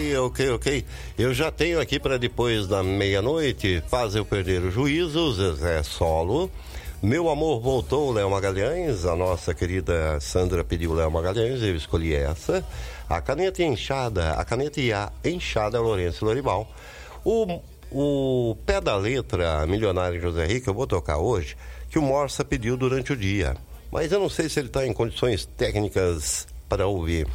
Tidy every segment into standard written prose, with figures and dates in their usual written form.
ok. Eu já tenho aqui para depois da meia-noite, faz eu perder o juízo, Zezé Solo. Meu amor voltou, Léo Magalhães. A nossa querida Sandra pediu Léo Magalhães, eu escolhi essa. A caneta e a enxada, Lourenço Lorival. O pé da letra, Milionário José Rico, eu vou tocar hoje, que o Morsa pediu durante o dia. Mas eu não sei se ele está em condições técnicas para ouvir.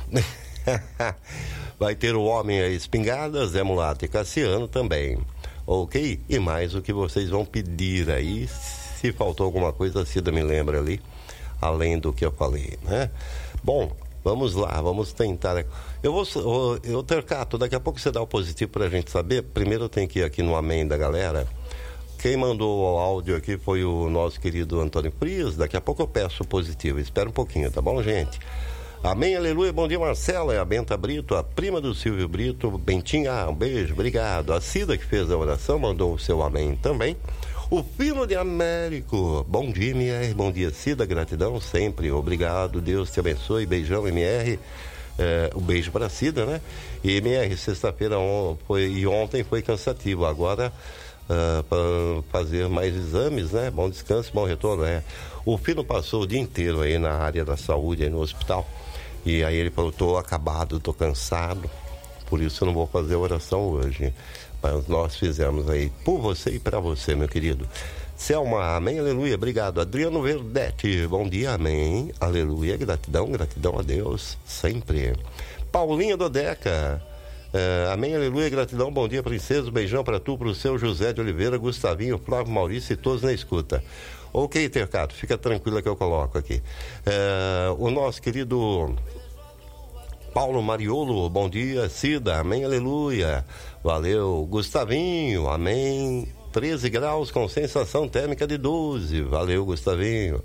Vai ter o Homem a Espingarda, Zé Mulato e Cassiano também. Ok? E mais o que vocês vão pedir aí. Se faltou alguma coisa, a Cida me lembra ali, além do que eu falei, né? Bom, vamos lá, vamos tentar. Eu Tercato, daqui a pouco você dá o positivo pra gente saber. Primeiro eu tenho que ir aqui no Amém da galera. Quem mandou o áudio aqui foi o nosso querido Antônio Frias. Daqui a pouco eu peço o positivo. Espera um pouquinho, tá bom, gente? Amém, aleluia, bom dia, Marcela. É a Benta Brito, a prima do Silvio Brito. Bentinha, um beijo, obrigado. A Cida que fez a oração, mandou o seu amém também. O Filho de Américo, bom dia, MR, bom dia, Cida, gratidão sempre, obrigado, Deus te abençoe, beijão, MR, o beijo para Cida, né? E MR, sexta-feira e ontem foi cansativo, agora para fazer mais exames, né? Bom descanso, bom retorno, O filho passou o dia inteiro aí na área da saúde, aí no hospital, e aí ele falou, tô acabado, tô cansado, por isso eu não vou fazer oração hoje. Mas nós fizemos aí por você e para você, meu querido. Selma, amém, aleluia, obrigado. Adriano Verdete, bom dia, amém, aleluia, gratidão a Deus, sempre. Paulinha Dodeca, amém, aleluia, gratidão, bom dia, princesa, beijão para tu, pro seu José de Oliveira, Gustavinho, Flávio Maurício e todos na escuta. Ok, Tercato, fica tranquila que eu coloco aqui. O nosso querido Paulo Mariolo, bom dia, Cida, amém, aleluia, valeu, Gustavinho, amém, 13 graus com sensação térmica de 12, valeu, Gustavinho,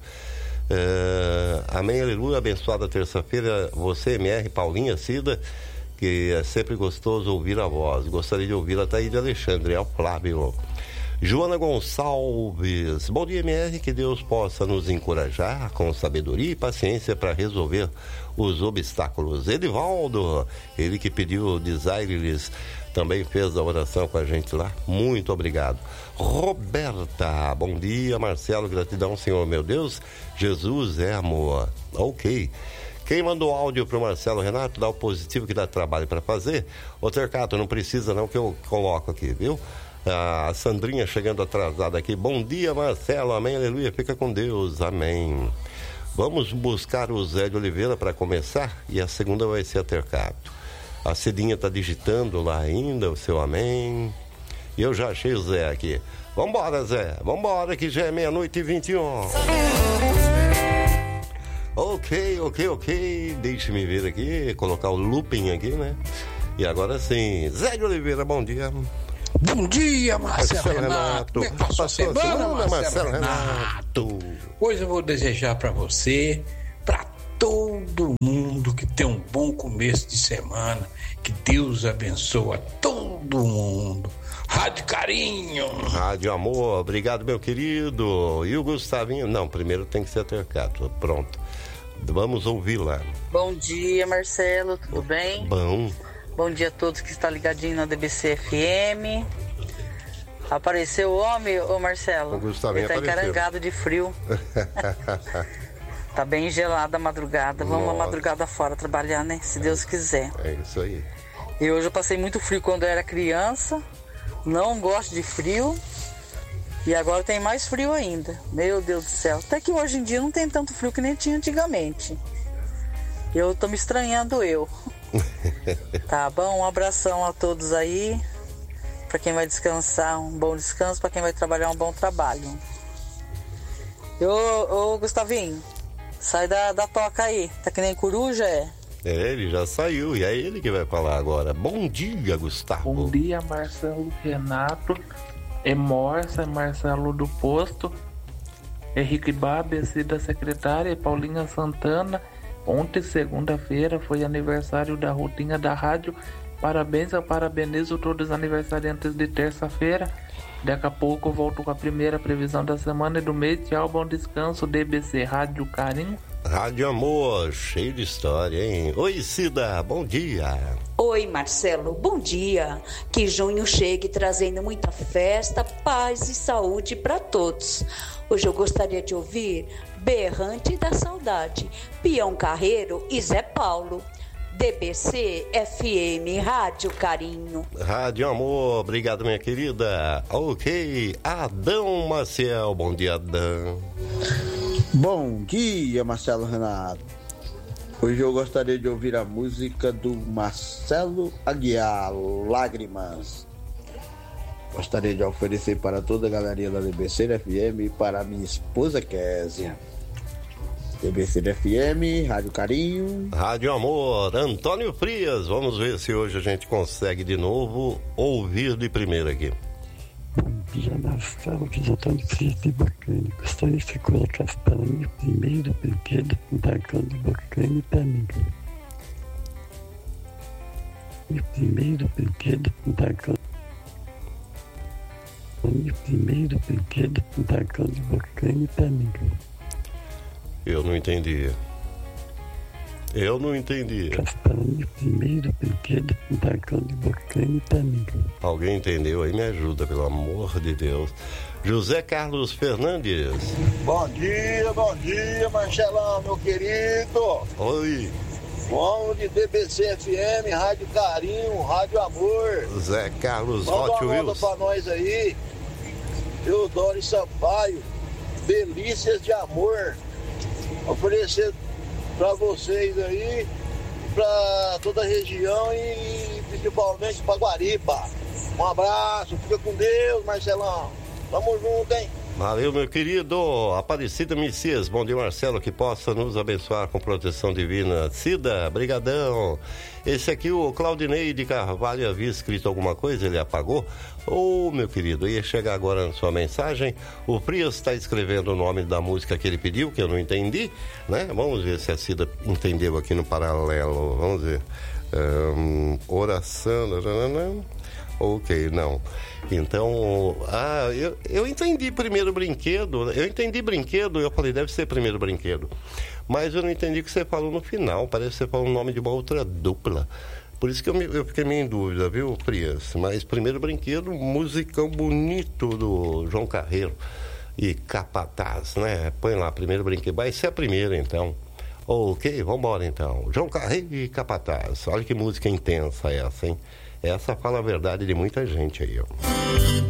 amém, aleluia, abençoada terça-feira, você, MR, Paulinha, Cida, que é sempre gostoso ouvir a voz, gostaria de ouvir a Thaís de Alexandre, é o Flávio. Joana Gonçalves, bom dia, MR, que Deus possa nos encorajar com sabedoria e paciência para resolver os obstáculos. Edivaldo, ele que pediu Desires, também fez a oração com a gente lá, muito obrigado. Roberta, bom dia, Marcelo, gratidão, Senhor, meu Deus, Jesus é amor, ok. Quem mandou áudio pro Marcelo Renato, dá o positivo que dá trabalho para fazer. Ô Tercato, não precisa não que eu coloco aqui, viu? A Sandrinha chegando atrasada aqui. Bom dia, Marcelo. Amém, aleluia. Fica com Deus. Amém. Vamos buscar o Zé de Oliveira para começar e a segunda vai ser a Tercato. A Cidinha está digitando lá ainda o seu amém. E eu já achei o Zé aqui. Vambora, Zé. Vambora que já é 00:21. Ok. Deixe-me ver aqui, colocar o looping aqui, né? E agora sim. Zé de Oliveira, bom dia. Bom dia, Marcelo Renato. Como é que passou a semana, Marcelo Renato? Hoje eu vou desejar para você, para todo mundo que tem um bom começo de semana, que Deus abençoe todo mundo. Rádio Carinho. Rádio Amor, obrigado, meu querido. E o Gustavinho? Não, primeiro tem que ser Tercato. Pronto. Vamos ouvir lá. Bom dia, Marcelo, tudo bem? Bom. Bom dia a todos que estão ligadinhos na DBC FM. Apareceu o homem, ô Marcelo? O Gustavinho ele tá apareceu. encarangado de frio. Tá bem gelada a madrugada. Vamos a madrugada fora trabalhar, né? Se Deus quiser. É isso aí. E hoje eu passei muito frio quando eu era criança. Não gosto de frio. E agora tem mais frio ainda. Meu Deus do céu. Até que hoje em dia não tem tanto frio que nem tinha antigamente. Eu tô me estranhando eu. Tá bom? Um abração a todos aí. Pra quem vai descansar, um bom descanso. Pra quem vai trabalhar, um bom trabalho. Ô Gustavinho, sai da toca aí. Tá que nem coruja, é? Ele já saiu e é ele que vai falar agora. Bom dia, Gustavo. Bom dia, Marcelo Renato. É Morsa, Marcelo do Posto. Henrique Babi, da secretária, Paulinha Santana. Ontem, segunda-feira, foi aniversário da Rutinha da Rádio. Parabéns, eu parabenizo todos os aniversariantes de terça-feira. Daqui a pouco eu volto com a primeira previsão da semana e do mês. Tchau, bom descanso, DBC Rádio Carinho. Rádio Amor, cheio de história, hein? Oi, Cida, bom dia. Oi, Marcelo, bom dia. Que junho chegue trazendo muita festa, paz e saúde para todos. Hoje eu gostaria de ouvir Berrante da Saudade, Peão Carreiro e Zé Paulo. DBC FM, Rádio Carinho. Rádio Amor, obrigado, minha querida. Ok, Adão Maciel, bom dia, Adão. Bom dia, Marcelo Renato. Hoje eu gostaria de ouvir a música do Marcelo Aguiar, Lágrimas. Gostaria de oferecer para toda a galeria da DBC FM e para minha esposa Késia. DBC FM, Rádio Carinho. Rádio Amor, Antônio Frias. Vamos ver se hoje a gente consegue de novo ouvir de primeira aqui. Bom dia, Marcelo, de Antônio Frias de Bocane. Gostaria de colocar para mim o primeiro brinquedo embarcando de Bocane para mim. Meu primeiro brinquedo embarcando. Meu primeiro brinquedo embarcando de Bocane para mim. Eu não entendi. Casparão, primeiro brinquedo embarcando de Bocane para mim. Alguém entendeu aí? Me ajuda, pelo amor de Deus. José Carlos Fernandes. Bom dia, Marcelão, meu querido. Oi. Vamos de DBC FM, Rádio Carinho, Rádio Amor. Zé Carlos Hot Wheels. Manda pra nós aí. Teodoro Sampaio, Delícias de Amor. Oferecer para vocês aí, para toda a região e principalmente para Guariba. Um abraço, fica com Deus, Marcelão. Tamo junto, hein? Valeu, meu querido. Aparecida Messias, bom dia, Marcelo, que possa nos abençoar com proteção divina. Cida, brigadão. Esse aqui, o Claudinei de Carvalho, havia escrito alguma coisa, ele apagou? Ô, meu querido, ia chegar agora na sua mensagem. O Frias está escrevendo o nome da música que ele pediu, que eu não entendi, né? Vamos ver se a Cida entendeu aqui no paralelo. Vamos ver. Oração. Ok, não. Então, eu entendi primeiro brinquedo. Eu entendi brinquedo, eu falei, deve ser primeiro brinquedo. Mas eu não entendi o que você falou no final. Parece que você falou o nome de uma outra dupla. Por isso que eu fiquei meio em dúvida, viu, Frias? Mas primeiro brinquedo, musicão bonito do João Carreiro e Capataz, né? Põe lá, primeiro brinquedo. Vai ser a primeira, então. Ok, vambora, então. João Carreiro e Capataz. Olha que música intensa essa, hein? Essa fala a verdade de muita gente aí, ó.